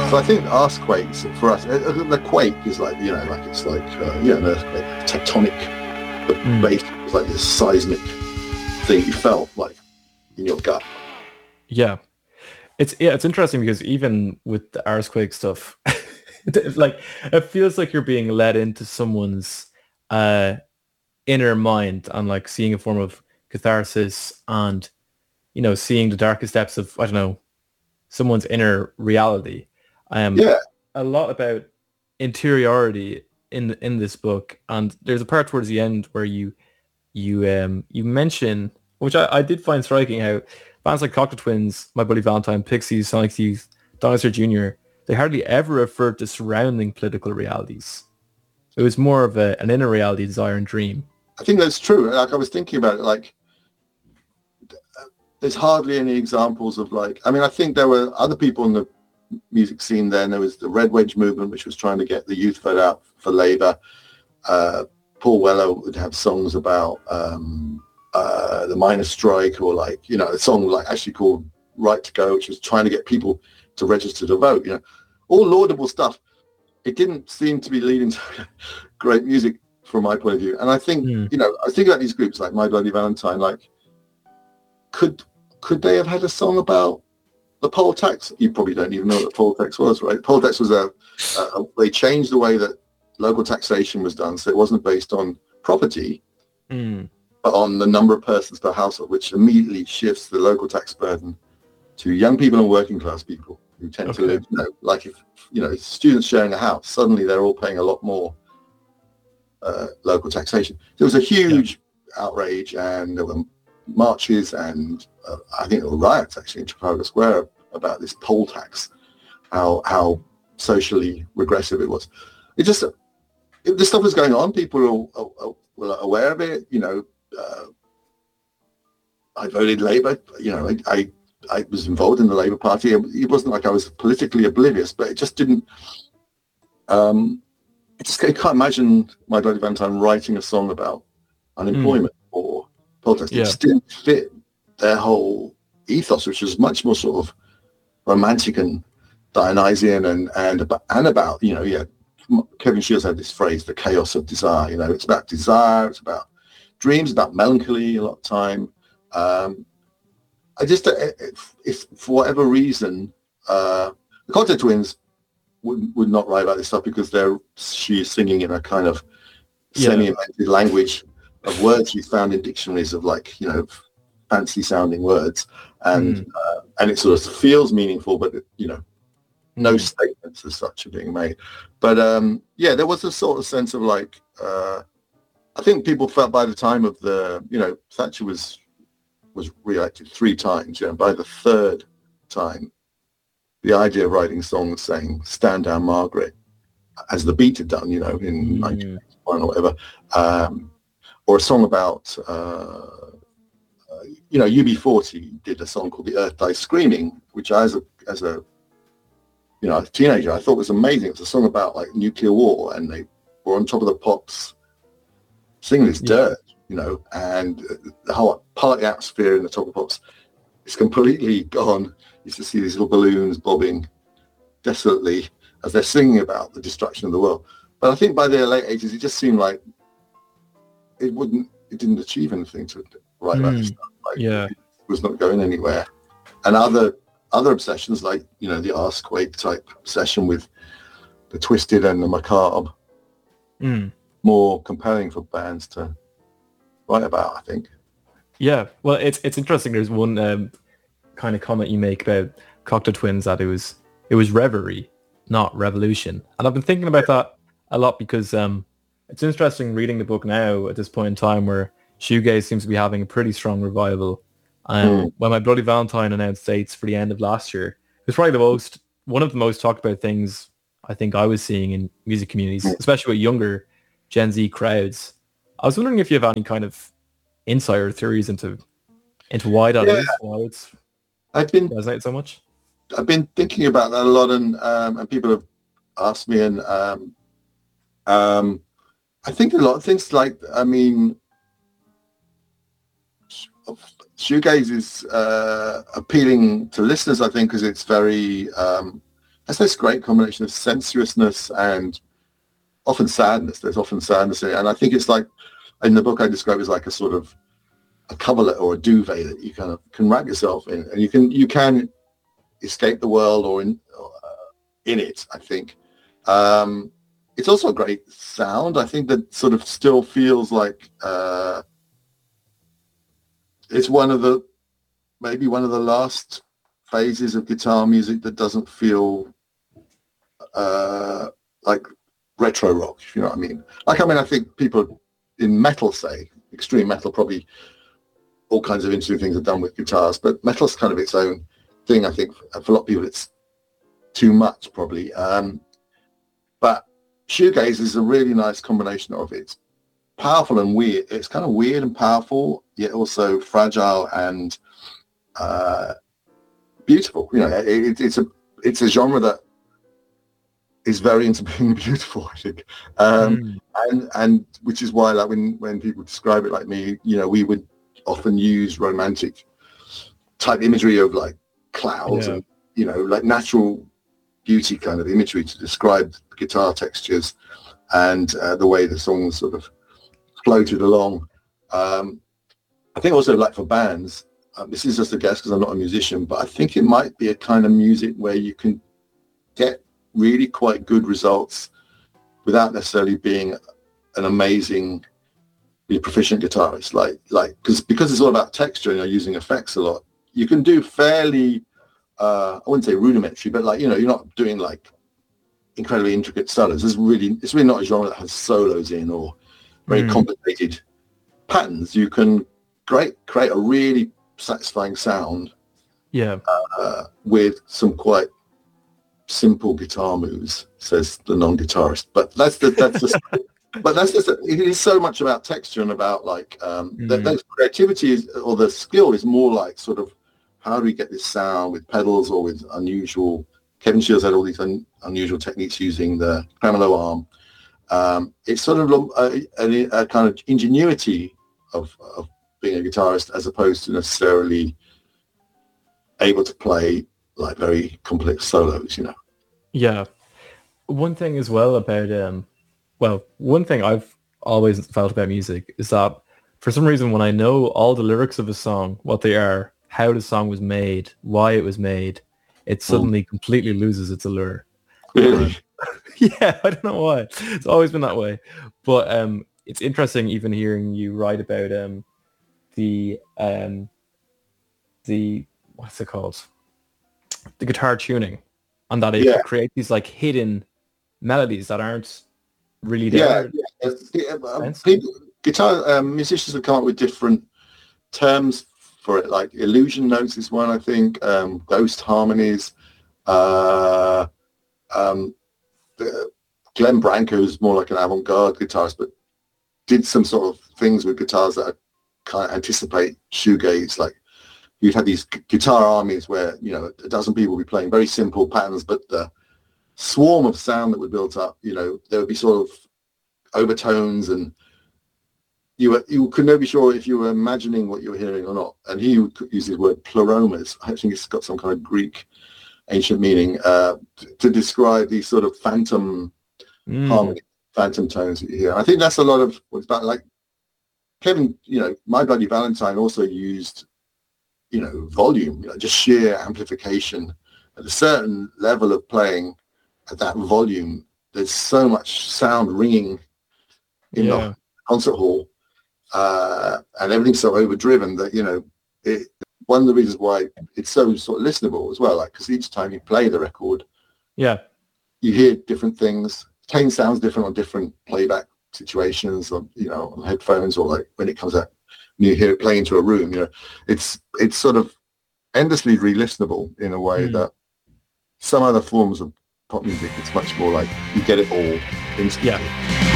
So I think earthquakes for us, the quake is like, like it's like, an earthquake, tectonic, the Mm. base is like this seismic thing you felt like in your gut. Yeah. It's interesting because even with the Arsquake stuff, like it feels like you're being led into someone's uh inner mind and like seeing a form of catharsis and seeing the darkest depths of, I don't know, someone's inner reality. Yeah, A lot about interiority in this book, and there's a part towards the end where you mention, which I did find striking, how bands like Cocteau Twins, My Bloody Valentine, Pixies, Sonic Youth, Dinosaur Jr., they hardly ever referred to surrounding political realities. It was more of an inner reality, desire, and dream. I think that's true. Like I was thinking about it, like there's hardly any examples of like, I mean, I think there were other people in the music scene then. There was the Red Wedge movement, which was trying to get the youth vote out for Labour. Paul Weller would have songs about the miners' strike, or like, a song like actually called Right to Go, which was trying to get people to register to vote, all laudable stuff. It didn't seem to be leading to great music from my point of view. And I think, Mm. I think about these groups like My Bloody Valentine, like could they have had a song about the poll tax? You probably don't even know what the poll tax was, right? Poll tax was they changed the way that local taxation was done, so it wasn't based on property, Mm. but on the number of persons per household, which immediately shifts the local tax burden to young people and working class people who tend to Okay. live, like if, students sharing a house, suddenly they're all paying a lot more local taxation. There was a huge outrage, and there were marches, and I think there were riots actually in Trafalgar Square about this poll tax, how socially regressive it was. This stuff was going on. People were aware of it. I voted Labour. I was involved in the Labour Party. It wasn't like I was politically oblivious, but it just didn't. I can't imagine My Bloody Valentine writing a song about unemployment or protest. It Yeah. just didn't fit their whole ethos, which was much more sort of romantic and Dionysian and about Kevin Shields had this phrase, the chaos of desire. It's about desire, it's about dreams, about melancholy a lot of time. I just, if for whatever reason, the Cocteau Twins would not write about this stuff because she's singing in a kind of semi-invented language of words you found in dictionaries of like, fancy sounding words, and it sort of feels meaningful, but no statements as such are being made. But there was a sort of sense of like, I think people felt by the time of Thatcher was re-elected 3 times. By the 3rd time, the idea of writing songs saying "Stand Down, Margaret," as the Beat had done, in 1981 or whatever, or a song about, UB40 did a song called "The Earth Dies Screaming," which as a teenager, I thought was amazing. It was a song about like nuclear war, and they were on top of the pops singing this dirt, and the whole party atmosphere in the top of the pops is completely gone. You just see these little balloons bobbing desolately as they're singing about the destruction of the world. But I think by the late 80s, it just seemed like it didn't achieve anything to write about this stuff. Like, it was not going anywhere. And other obsessions, like the Earthquake type obsession with the twisted and the macabre, more compelling for bands to write about, I think. Yeah, well, it's interesting. There's one kind of comment you make about Cocteau Twins, that it was reverie, not revolution. And I've been thinking about that a lot because it's interesting reading the book now at this point in time where shoegaze seems to be having a pretty strong revival. When My Bloody Valentine announced dates for the end of last year, it was probably one of the most talked about things I think I was seeing in music communities, especially with younger Gen Z crowds. I was wondering if you have any kind of insight or theories into why that is, why it's resonated so much. I've been thinking about that a lot, and people have asked me, and I think a lot of things like, I mean, shoegaze is appealing to listeners, I think, because it's very that's this great combination of sensuousness and often sadness. There's often sadness in it. And I think it's like, in the book I describe it as like a sort of a coverlet or a duvet that you kind of can wrap yourself in, and you can escape the world or in it, I think. It's also a great sound. I think that sort of still feels like it's maybe one of the last phases of guitar music that doesn't feel like retro rock, if you know what I mean. Like, I mean, I think people in metal, say, extreme metal, probably all kinds of interesting things are done with guitars, but metal's kind of its own thing. I think for a lot of people it's too much, probably. But shoegaze is a really nice combination of it. Powerful and weird. It's kind of weird and powerful, yet also fragile and beautiful. You know, it's a genre that is very into being beautiful, I think. And which is why, like, when people describe it like me, you know, we would often use romantic type imagery of like clouds and, you know, like natural beauty kind of imagery to describe guitar textures and the way the songs sort of floated along. I think also, like, for bands, this is just a guess because I'm not a musician, but I think it might be a kind of music where you can get really quite good results without necessarily being an amazing proficient guitarist, like because it's all about texture and you're using effects a lot. You can do fairly I wouldn't say rudimentary, but, like, you know, you're not doing like incredibly intricate solos. It's really not a genre that has solos in or very complicated patterns. You can create a really satisfying sound with some quite simple guitar moves, says the non-guitarist. But that's just it is so much about texture and about, like, that creativity is, or the skill is more like sort of, how do we get this sound with pedals or with unusual. Kevin Shields had all these unusual techniques using the tremolo arm. It's sort of a kind of ingenuity of being a guitarist, as opposed to necessarily able to play like very complex solos, you know. Yeah. One thing as well about one thing I've always felt about music is that for some reason, when I know all the lyrics of a song, what they are, how the song was made, why it was made, it suddenly completely loses its allure. Really? Yeah, I don't know why. It's always been that way. But it's interesting even hearing you write about the what's it called? The guitar tuning, and that it creates these like hidden melodies that aren't really there. Guitar musicians have come up with different terms for it, like illusion notes is one, I think. Ghost harmonies. Glenn Branco is more like an avant-garde guitarist, but did some sort of things with guitars that kind of anticipate shoegaze. Like, you'd have these guitar armies where, you know, a dozen people would be playing very simple patterns, but the swarm of sound that would build up, you know, there would be sort of overtones, and you could never be sure if you were imagining what you were hearing or not. And he would use his word pleromas. I think it's got some kind of Greek ancient meaning to describe these sort of phantom harmony, phantom tones that you hear. I think that's a lot of what's about. Like Kevin, you know, My Bloody Valentine also used, you know, volume, you know, just sheer amplification. At a certain level of playing at that volume, there's so much sound ringing in the concert hall, and everything's so overdriven that, you know, one of the reasons why it's so sort of listenable as well, like, because each time you play the record, you hear different things. Tane sounds different on different playback situations, or, you know, on headphones, or like when it comes out and you hear it playing into a room. You know, it's sort of endlessly re-listenable in a way that some other forms of pop music, it's much more like you get it all instantly.